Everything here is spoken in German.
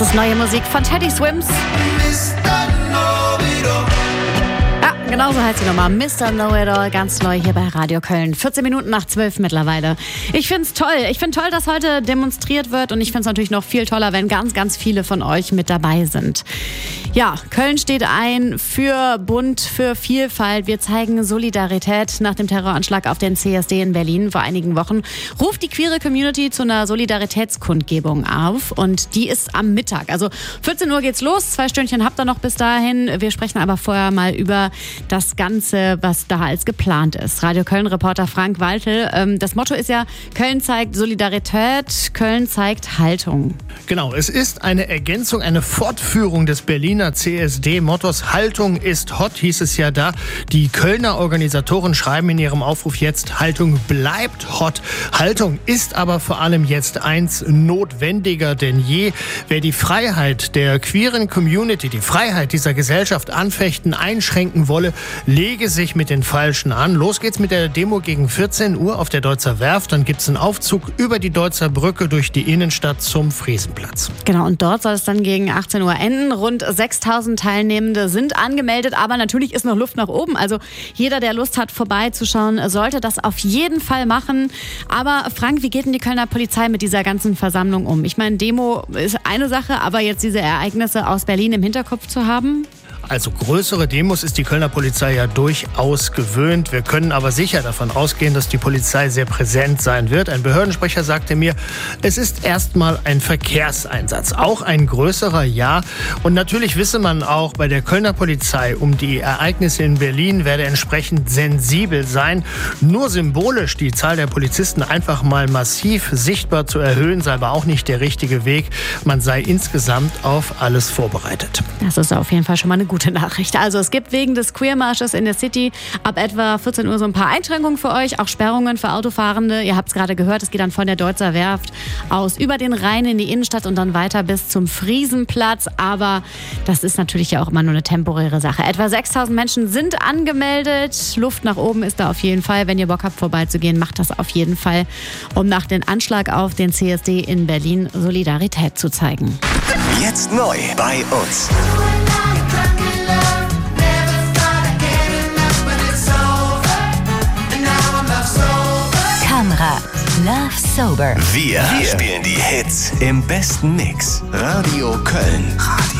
Das ist neue Musik von Teddy Swims. Ja, genauso heißt sie nochmal. Mr. Know-It-All, ganz neu hier bei Radio Köln. 14 Minuten nach 12 mittlerweile. Ich find's toll. Ich find toll, dass heute demonstriert wird. Und ich find's natürlich noch viel toller, wenn ganz, ganz viele von euch mit dabei sind. Ja, Köln steht ein für Bunt, für Vielfalt. Wir zeigen Solidarität nach dem Terroranschlag auf den CSD in Berlin vor einigen Wochen. Ruft die queere Community zu einer Solidaritätskundgebung auf. Und die ist am Mittag. Also 14 Uhr geht's los. 2 Stündchen habt ihr noch bis dahin. Wir sprechen aber vorher mal über das Ganze, was da als geplant ist. Radio Köln-Reporter Frank Waltel. Das Motto ist ja, Köln zeigt Solidarität, Köln zeigt Haltung. Genau, es ist eine Ergänzung, eine Fortführung des Berliner CSD-Mottos. Haltung ist hot, hieß es ja da. Die Kölner Organisatoren schreiben in ihrem Aufruf jetzt, Haltung bleibt hot. Haltung ist aber vor allem jetzt eins notwendiger denn je. Wer die Freiheit der queeren Community, die Freiheit dieser Gesellschaft anfechten, einschränken wolle, lege sich mit den Falschen an. Los geht's mit der Demo gegen 14 Uhr auf der Deutzer Werft. Dann gibt's einen Aufzug über die Deutzer Brücke durch die Innenstadt zum Friesenplatz. Genau, und dort soll es dann gegen 18 Uhr enden. Rund 6.000 Teilnehmende sind angemeldet, aber natürlich ist noch Luft nach oben. Also jeder, der Lust hat, vorbeizuschauen, sollte das auf jeden Fall machen. Aber Frank, wie geht denn die Kölner Polizei mit dieser ganzen Versammlung um? Ich meine, Demo ist eine Sache, aber jetzt diese Ereignisse aus Berlin im Hinterkopf zu haben? Also größere Demos ist die Kölner Polizei ja durchaus gewöhnt. Wir können aber sicher davon ausgehen, dass die Polizei sehr präsent sein wird. Ein Behördensprecher sagte mir, es ist erstmal ein Verkehrseinsatz. Auch ein größerer, ja. Und natürlich wisse man auch, bei der Kölner Polizei um die Ereignisse in Berlin werde entsprechend sensibel sein. Nur symbolisch die Zahl der Polizisten einfach mal massiv sichtbar zu erhöhen, sei aber auch nicht der richtige Weg. Man sei insgesamt auf alles vorbereitet. Das ist auf jeden Fall schon mal eine gute Nachricht. Also es gibt wegen des Queermarsches in der City ab etwa 14 Uhr so ein paar Einschränkungen für euch, auch Sperrungen für Autofahrende. Ihr habt es gerade gehört, es geht dann von der Deutzer Werft aus über den Rhein in die Innenstadt und dann weiter bis zum Friesenplatz. Aber das ist natürlich ja auch immer nur eine temporäre Sache. Etwa 6.000 Menschen sind angemeldet. Luft nach oben ist da auf jeden Fall. Wenn ihr Bock habt, vorbeizugehen, macht das auf jeden Fall, um nach dem Anschlag auf den CSD in Berlin Solidarität zu zeigen. Jetzt neu bei uns. Kamera, Love Sober. Wir spielen die Hits im besten Mix. Radio Köln.